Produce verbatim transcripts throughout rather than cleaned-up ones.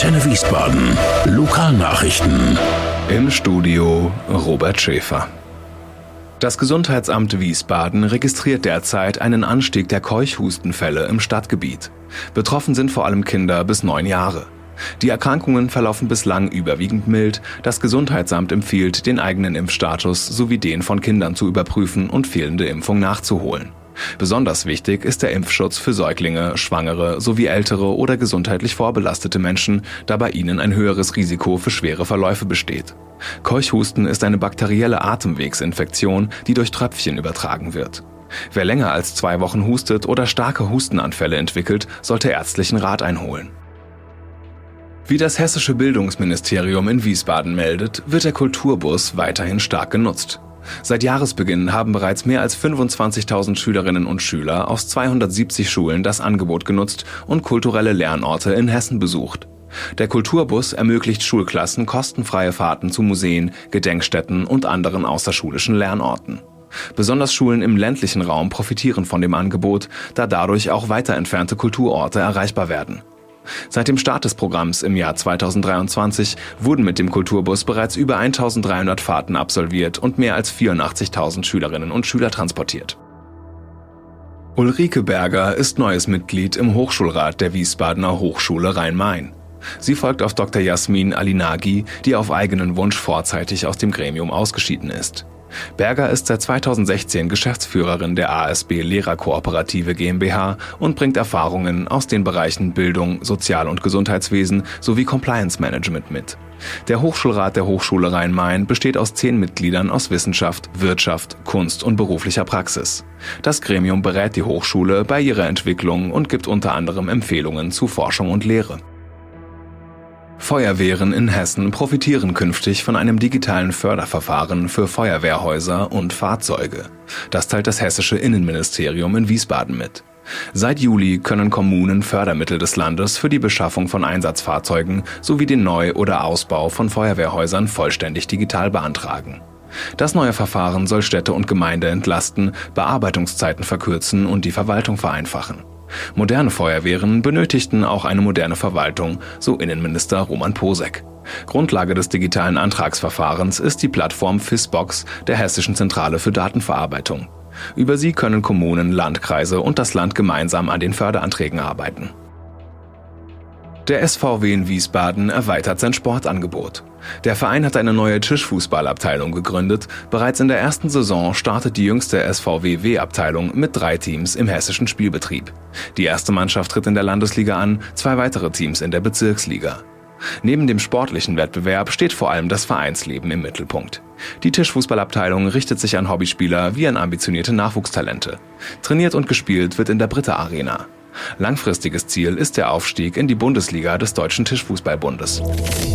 Antenne Wiesbaden. Lokalnachrichten. Im Studio Robert Schäfer. Das Gesundheitsamt Wiesbaden registriert derzeit einen Anstieg der Keuchhustenfälle im Stadtgebiet. Betroffen sind vor allem Kinder bis neun Jahre. Die Erkrankungen verlaufen bislang überwiegend mild. Das Gesundheitsamt empfiehlt, den eigenen Impfstatus sowie den von Kindern zu überprüfen und fehlende Impfung nachzuholen. Besonders wichtig ist der Impfschutz für Säuglinge, Schwangere sowie ältere oder gesundheitlich vorbelastete Menschen, da bei ihnen ein höheres Risiko für schwere Verläufe besteht. Keuchhusten ist eine bakterielle Atemwegsinfektion, die durch Tröpfchen übertragen wird. Wer länger als zwei Wochen hustet oder starke Hustenanfälle entwickelt, sollte ärztlichen Rat einholen. Wie das hessische Bildungsministerium in Wiesbaden meldet, wird der Kulturbus weiterhin stark genutzt. Seit Jahresbeginn haben bereits mehr als fünfundzwanzigtausend Schülerinnen und Schüler aus zweihundertsiebzig Schulen das Angebot genutzt und kulturelle Lernorte in Hessen besucht. Der Kulturbus ermöglicht Schulklassen kostenfreie Fahrten zu Museen, Gedenkstätten und anderen außerschulischen Lernorten. Besonders Schulen im ländlichen Raum profitieren von dem Angebot, da dadurch auch weiter entfernte Kulturorte erreichbar werden. Seit dem Start des Programms im Jahr zweitausenddreiundzwanzig wurden mit dem Kulturbus bereits über eintausenddreihundert Fahrten absolviert und mehr als vierundachtzigtausend Schülerinnen und Schüler transportiert. Ulrike Berger ist neues Mitglied im Hochschulrat der Wiesbadener Hochschule Rhein-Main. Sie folgt auf Doktor Jasmin Alinagi, die auf eigenen Wunsch vorzeitig aus dem Gremium ausgeschieden ist. Berger ist seit zweitausendsechzehn Geschäftsführerin der A S B Lehrerkooperative GmbH und bringt Erfahrungen aus den Bereichen Bildung, Sozial- und Gesundheitswesen sowie Compliance Management mit. Der Hochschulrat der Hochschule Rhein-Main besteht aus zehn Mitgliedern aus Wissenschaft, Wirtschaft, Kunst und beruflicher Praxis. Das Gremium berät die Hochschule bei ihrer Entwicklung und gibt unter anderem Empfehlungen zu Forschung und Lehre. Feuerwehren in Hessen profitieren künftig von einem digitalen Förderverfahren für Feuerwehrhäuser und Fahrzeuge. Das teilt das hessische Innenministerium in Wiesbaden mit. Seit Juli können Kommunen Fördermittel des Landes für die Beschaffung von Einsatzfahrzeugen sowie den Neu- oder Ausbau von Feuerwehrhäusern vollständig digital beantragen. Das neue Verfahren soll Städte und Gemeinden entlasten, Bearbeitungszeiten verkürzen und die Verwaltung vereinfachen. Moderne Feuerwehren benötigten auch eine moderne Verwaltung, so Innenminister Roman Posek. Grundlage des digitalen Antragsverfahrens ist die Plattform FISBox der Hessischen Zentrale für Datenverarbeitung. Über sie können Kommunen, Landkreise und das Land gemeinsam an den Förderanträgen arbeiten. Der S V W in Wiesbaden erweitert sein Sportangebot. Der Verein hat eine neue Tischfußballabteilung gegründet. Bereits in der ersten Saison startet die jüngste S V W-W-Abteilung mit drei Teams im hessischen Spielbetrieb. Die erste Mannschaft tritt in der Landesliga an, zwei weitere Teams in der Bezirksliga. Neben dem sportlichen Wettbewerb steht vor allem das Vereinsleben im Mittelpunkt. Die Tischfußballabteilung richtet sich an Hobbyspieler wie an ambitionierte Nachwuchstalente. Trainiert und gespielt wird in der Britta Arena. Langfristiges Ziel ist der Aufstieg in die Bundesliga des Deutschen Tischfußballbundes.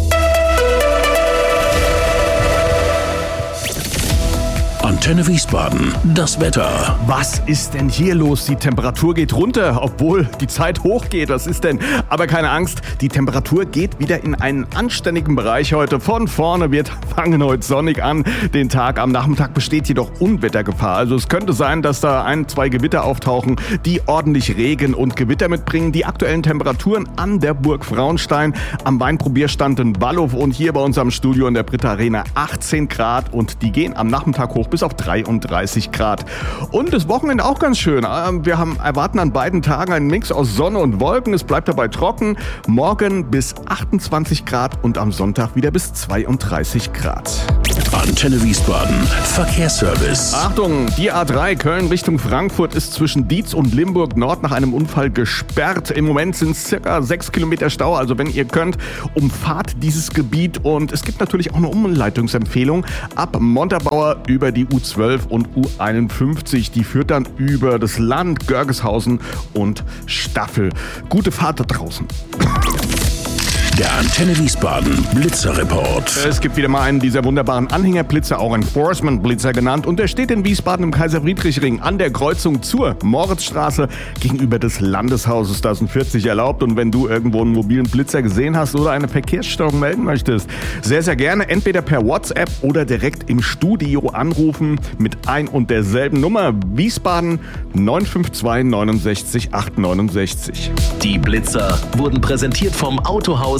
Antenne Wiesbaden, das Wetter. Was ist denn hier los? Die Temperatur geht runter, obwohl die Zeit hochgeht. Was ist denn? Aber keine Angst, die Temperatur geht wieder in einen anständigen Bereich heute. Von vorne, wir fangen heute sonnig an. Den Tag am Nachmittag besteht jedoch Unwettergefahr. Also es könnte sein, dass da ein, zwei Gewitter auftauchen, die ordentlich Regen und Gewitter mitbringen. Die aktuellen Temperaturen an der Burg Frauenstein, am Weinprobierstand in Wallow und hier bei uns am Studio in der Britta Arena achtzehn Grad und die gehen am Nachmittag hoch bis auf dreiunddreißig Grad. Und das Wochenende auch ganz schön. Wir haben, erwarten an beiden Tagen einen Mix aus Sonne und Wolken. Es bleibt dabei trocken. Morgen bis achtundzwanzig Grad und am Sonntag wieder bis zweiunddreißig Grad. Antenne Wiesbaden, Verkehrsservice. Achtung, die A drei Köln Richtung Frankfurt ist zwischen Dietz und Limburg Nord nach einem Unfall gesperrt. Im Moment sind es circa sechs Kilometer Stau. Also wenn ihr könnt, umfahrt dieses Gebiet. Und es gibt natürlich auch eine Umleitungsempfehlung ab Montabaur über die U zwölf und U einundfünfzig. Die führt dann über das Land, Görgeshausen und Staffel. Gute Fahrt da draußen. Der Antenne Wiesbaden Blitzerreport. Es gibt wieder mal einen dieser wunderbaren Anhängerblitzer, auch Enforcement-Blitzer genannt. Und der steht in Wiesbaden im Kaiser-Friedrich-Ring an der Kreuzung zur Moritzstraße gegenüber des Landeshauses. Da sind vierzig erlaubt. Und wenn du irgendwo einen mobilen Blitzer gesehen hast oder eine Verkehrsstörung melden möchtest, sehr, sehr gerne entweder per WhatsApp oder direkt im Studio anrufen mit ein und derselben Nummer. Wiesbaden neun fünf zwei neun sechs acht neun sechs. Die Blitzer wurden präsentiert vom Autohaus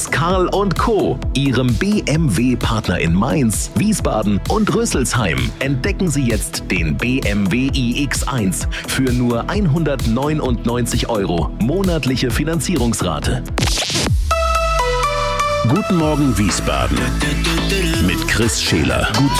Mainz, Karl und Co., Ihrem B M W-Partner in Mainz, Wiesbaden und Rüsselsheim, entdecken Sie jetzt den B M W i X eins für nur hundertneunundneunzig Euro monatliche Finanzierungsrate. Guten Morgen Wiesbaden mit Chris Scheler. Gut